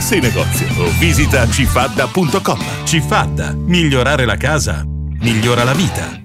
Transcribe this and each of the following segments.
Passa in negozio o visita cifadda.com. Cifadda. Migliorare la casa migliora la vita.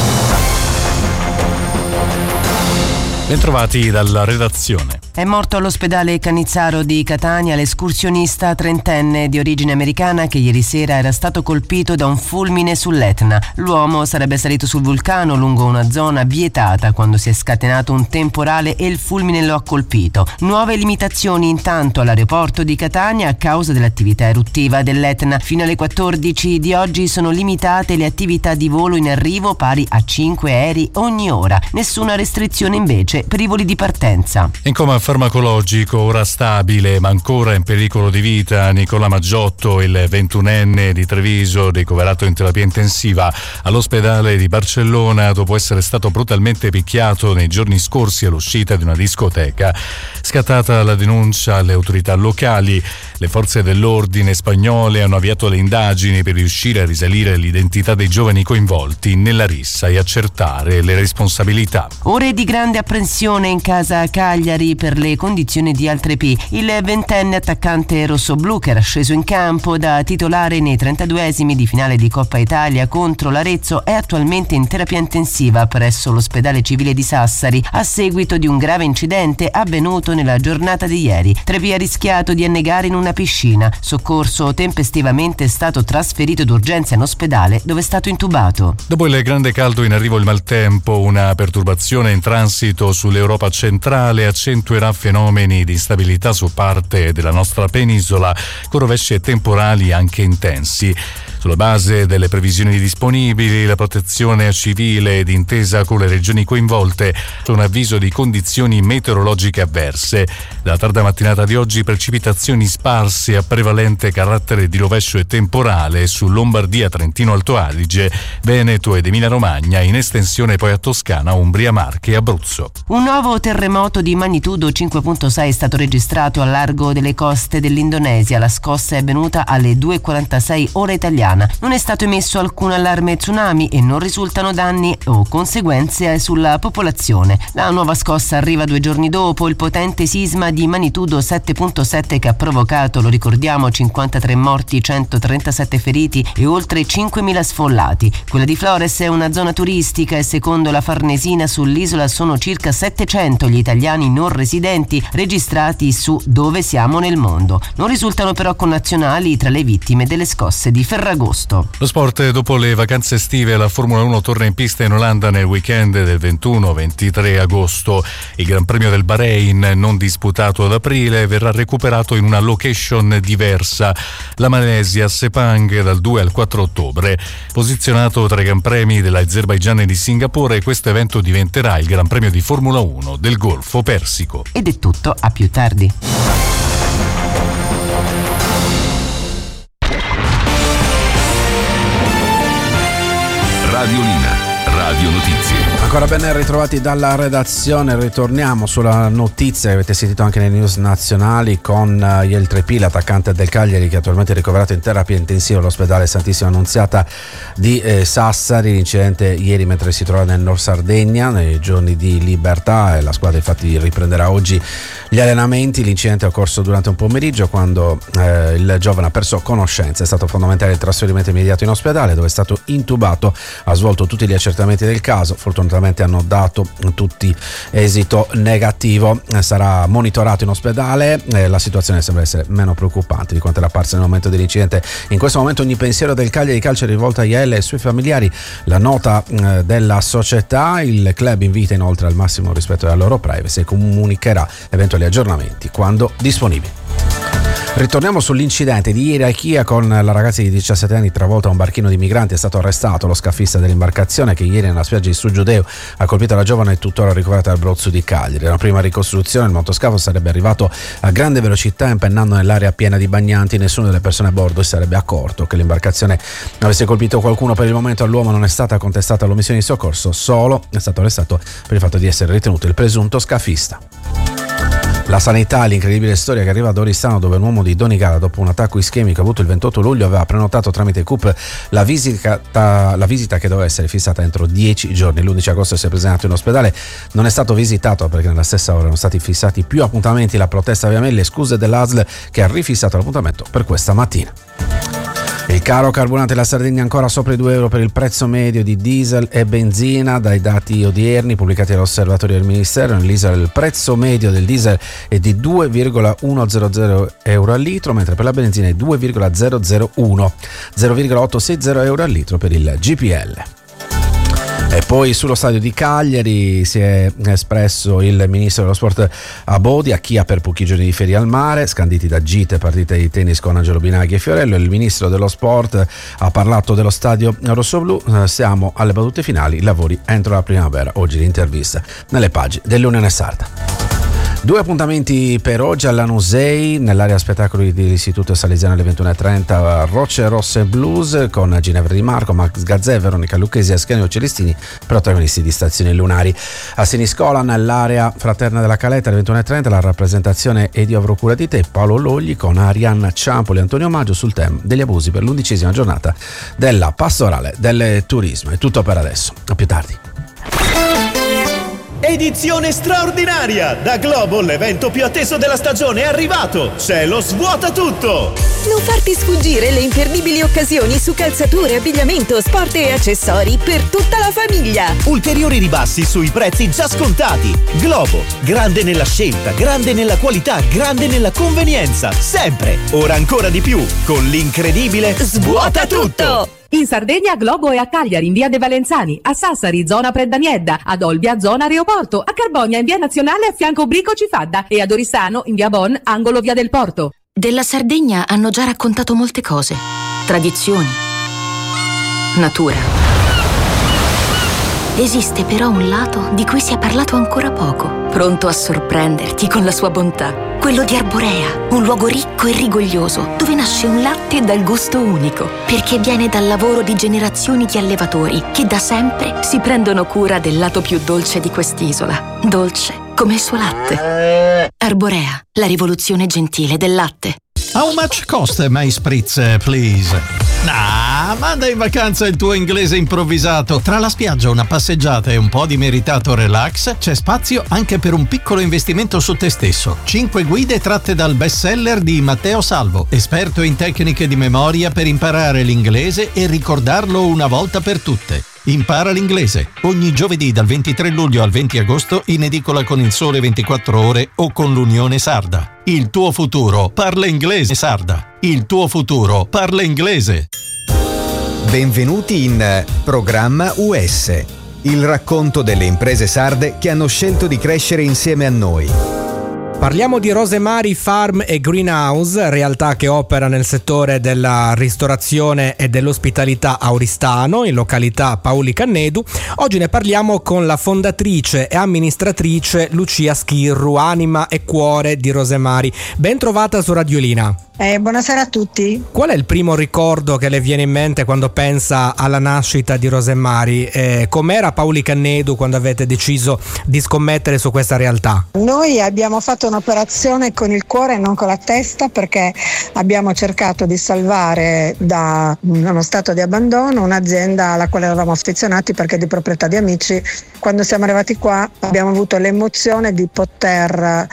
Bentrovati dalla redazione. È morto all'ospedale Cannizzaro di Catania l'escursionista trentenne di origine americana che ieri sera era stato colpito da un fulmine sull'Etna. L'uomo sarebbe salito sul vulcano lungo una zona vietata quando si è scatenato un temporale e il fulmine lo ha colpito. Nuove limitazioni intanto all'aeroporto di Catania a causa dell'attività eruttiva dell'Etna. Fino alle 14 di oggi sono limitate le attività di volo in arrivo pari a 5 aerei ogni ora. Nessuna restrizione invece per i voli di partenza. In coma farmacologico, ora stabile ma ancora in pericolo di vita, Nicola Maggiotto, il 21enne di Treviso, ricoverato in terapia intensiva all'ospedale di Barcellona dopo essere stato brutalmente picchiato nei giorni scorsi all'uscita di una discoteca. Scattata la denuncia alle autorità locali, le forze dell'ordine spagnole hanno avviato le indagini per riuscire a risalire l'identità dei giovani coinvolti nella rissa e accertare le responsabilità. Ore di grande apprensione in casa a Cagliari per le condizioni di Altrepi. Il 20enne attaccante rossoblu che era sceso in campo da titolare nei 32esimi di finale di Coppa Italia contro l'Arezzo è attualmente in terapia intensiva presso l'ospedale civile di Sassari a seguito di un grave incidente avvenuto nella giornata di ieri. Trepi ha rischiato di annegare in una piscina. Soccorso tempestivamente è stato trasferito d'urgenza in ospedale dove è stato intubato. Dopo il grande caldo in arrivo il maltempo, una perturbazione in transito sull'Europa centrale accentuerà fenomeni di instabilità su parte della nostra penisola con rovesci e temporali anche intensi. Sulla base delle previsioni disponibili, la protezione civile d'intesa con le regioni coinvolte c'è un avviso di condizioni meteorologiche avverse. Da tarda mattinata di oggi precipitazioni sparse a prevalente carattere di rovescio e temporale su Lombardia, Trentino Alto Adige, Veneto ed Emilia Romagna, in estensione poi a Toscana, Umbria, Marche e Abruzzo. Un nuovo terremoto di magnitudo 5.6 è stato registrato a largo delle coste dell'Indonesia. La scossa è avvenuta alle 2:46 ora italiana. Non è stato emesso alcun allarme tsunami e non risultano danni o conseguenze sulla popolazione. La nuova scossa arriva 2 giorni dopo il potente sisma di magnitudo 7.7 che ha provocato, lo ricordiamo, 53 morti, 137 feriti e oltre 5.000 sfollati. Quella di Flores è una zona turistica e secondo la Farnesina sull'isola sono circa 700 gli italiani non residenti registrati su Dove siamo nel mondo. Non risultano però connazionali tra le vittime delle scosse di Ferragosto. Lo sport: dopo le vacanze estive la Formula 1 torna in pista in Olanda nel weekend del 21-23 agosto. Il Gran Premio del Bahrain, non disputato ad aprile, verrà recuperato in una location diversa, la Malesia Sepang, dal 2 al 4 ottobre. Posizionato tra i Gran Premi dell'Azerbaigian e di Singapore, questo evento diventerà il Gran Premio di Formula 1 del Golfo Persico. Ed è tutto, a più tardi. Radiolina, Radio Notizie. Ancora ben ritrovati dalla redazione, ritorniamo sulla notizia che avete sentito anche nei news nazionali con Yael Trepi, l'attaccante del Cagliari che è attualmente ricoverato in terapia intensiva all'ospedale Santissima Annunziata di Sassari. L'incidente ieri mentre si trova nel Nord Sardegna, nei giorni di libertà, e la squadra infatti riprenderà oggi gli allenamenti. L'incidente è occorso durante un pomeriggio quando il giovane ha perso conoscenza. È stato fondamentale il trasferimento immediato in ospedale dove è stato intubato, ha svolto tutti gli accertamenti del caso, fortunatamente hanno dato tutti esito negativo, sarà monitorato in ospedale. La situazione sembra essere meno preoccupante di quanto era apparsa nel momento dell'incidente. In questo momento ogni pensiero del Cagliari Calcio è rivolto a Yael e ai suoi familiari. La nota della società: il club invita inoltre al massimo rispetto della loro privacy e comunicherà eventuali aggiornamenti quando disponibili. Ritorniamo sull'incidente di ieri a Chia con la ragazza di 17 anni travolta a un barchino di migranti. È stato arrestato lo scaffista dell'imbarcazione che ieri nella spiaggia di Sugiudeo ha colpito la giovane e tuttora ricoverata al Brozzo di Cagliari. Nella prima ricostruzione il motoscafo sarebbe arrivato a grande velocità impennando nell'area piena di bagnanti. Nessuna delle persone a bordo si sarebbe accorto che l'imbarcazione avesse colpito qualcuno. Per il momento all'uomo non è stata contestata l'omissione di soccorso, solo è stato arrestato per il fatto di essere ritenuto il presunto scaffista. La sanità, l'incredibile storia che arriva ad Oristano, dove un uomo di Donigala, dopo un attacco ischemico avuto il 28 luglio, aveva prenotato tramite CUP la visita che doveva essere fissata entro 10 giorni. L'11 agosto si è presentato in ospedale, non è stato visitato perché nella stessa ora erano stati fissati più appuntamenti. La protesta via mail, le scuse dell'ASL che ha rifissato l'appuntamento per questa mattina. Il caro carburante della Sardegna ancora sopra i €2 per il prezzo medio di diesel e benzina. Dai dati odierni pubblicati dall'osservatorio del Ministero, nell'isola il prezzo medio del diesel è di €2,100 al litro, mentre per la benzina è 2,001, 0,860 euro al litro per il GPL. E poi sullo stadio di Cagliari si è espresso il ministro dello sport Abodi, a chi ha per pochi giorni di ferie al mare, scanditi da gite, partite di tennis con Angelo Binaghi e Fiorello. Il ministro dello sport ha parlato dello stadio rossoblu. Siamo alle battute finali, lavori entro la primavera. Oggi l'intervista nelle pagine dell'Unione Sarda. 2 appuntamenti per oggi all'Anusei, nell'area spettacoli dell'Istituto Salesiano alle 21:30, Rocce Rosse Blues con Ginevra Di Marco, Max Gazzè, Veronica Lucchesi e Ascanio Celestini, protagonisti di Stazioni Lunari. A Siniscola, nell'area fraterna della Caletta alle 21:30, la rappresentazione Ed io avrò cura di te, Paolo Logli con Arianna Ciampoli e Antonio Maggio sul tema degli abusi per l'11ª giornata della pastorale del turismo. È tutto per adesso, a più tardi. Edizione straordinaria! Da Globo l'evento più atteso della stagione è arrivato! C'è lo Svuota Tutto! Non farti sfuggire le imperdibili occasioni su calzature, abbigliamento, sport e accessori per tutta la famiglia! Ulteriori ribassi sui prezzi già scontati! Globo, grande nella scelta, grande nella qualità, grande nella convenienza! Sempre! Ora ancora di più! Con l'incredibile Svuota Tutto! In Sardegna Globo è a Cagliari in via De Valenzani, a Sassari zona Preddaniedda, ad Olbia zona Aeroporto, a Carbogna in via Nazionale a fianco Brico Cifadda e ad Oristano in via Bon angolo via del Porto. Della Sardegna hanno già raccontato molte cose, tradizioni, natura. Esiste però un lato di cui si è parlato ancora poco, pronto a sorprenderti con la sua bontà. Quello di Arborea, un luogo ricco e rigoglioso, dove nasce un latte dal gusto unico, perché viene dal lavoro di generazioni di allevatori che da sempre si prendono cura del lato più dolce di quest'isola. Dolce come il suo latte. Arborea, la rivoluzione gentile del latte. How much cost my spritz, please? Manda in vacanza il tuo inglese improvvisato. Tra la spiaggia, una passeggiata e un po' di meritato relax, c'è spazio anche per un piccolo investimento su te stesso. 5 guide tratte dal bestseller di Matteo Salvo, esperto in tecniche di memoria per imparare l'inglese e ricordarlo una volta per tutte. Impara l'inglese ogni giovedì dal 23 luglio al 20 agosto in edicola con Il Sole 24 Ore o con l'Unione Sarda. Il tuo futuro parla inglese, Sarda. Il tuo futuro parla inglese. Benvenuti in Programma US, il racconto delle imprese sarde che hanno scelto di crescere insieme a noi. Parliamo di Rosemary Farm e Greenhouse, realtà che opera nel settore della ristorazione e dell'ospitalità a Oristano, in località Paoli Cannedu. Oggi ne parliamo con la fondatrice e amministratrice Lucia Schirru, anima e cuore di Rosemary. Ben trovata su Radiolina. Buonasera a tutti. Qual è il primo ricordo che le viene in mente quando pensa alla nascita di Rosemary? Com'era Paoli Cannedu quando avete deciso di scommettere su questa realtà? Noi abbiamo fatto un'operazione con il cuore e non con la testa, perché abbiamo cercato di salvare da uno stato di abbandono un'azienda alla quale eravamo affezionati perché di proprietà di amici. Quando siamo arrivati qua abbiamo avuto l'emozione di poter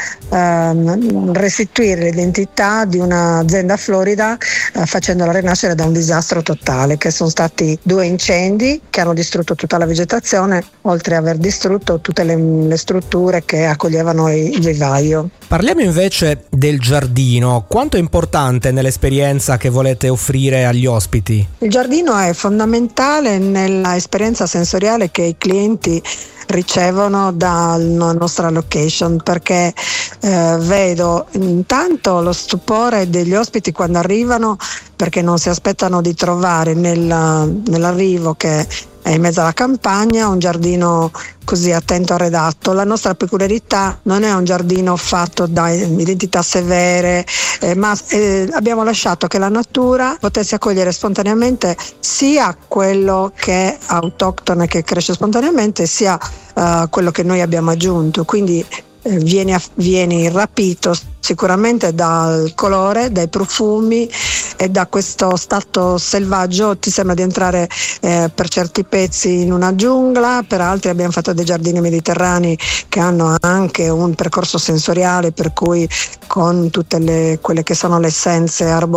restituire l'identità di un'azienda florida, facendola rinascere da un disastro totale, che sono stati 2 incendi che hanno distrutto tutta la vegetazione, oltre ad aver distrutto tutte le strutture che accoglievano il vivaio. Parliamo invece del giardino. Quanto è importante nell'esperienza che volete offrire agli ospiti? Il giardino è fondamentale nell'esperienza sensoriale che i clienti ricevono dalla nostra location, perché vedo intanto lo stupore degli ospiti quando arrivano, perché non si aspettano di trovare nell'arrivo, che è in mezzo alla campagna, un giardino così attento arredato. La nostra peculiarità non è un giardino fatto da identità severe, ma abbiamo lasciato che la natura potesse accogliere spontaneamente sia quello che è autoctone, che cresce spontaneamente, sia quello che noi abbiamo aggiunto. Quindi vieni rapito sicuramente dal colore, dai profumi e da questo stato selvaggio. Ti sembra di entrare per certi pezzi in una giungla, per altri abbiamo fatto dei giardini mediterranei che hanno anche un percorso sensoriale, per cui con tutte quelle che sono le essenze arboree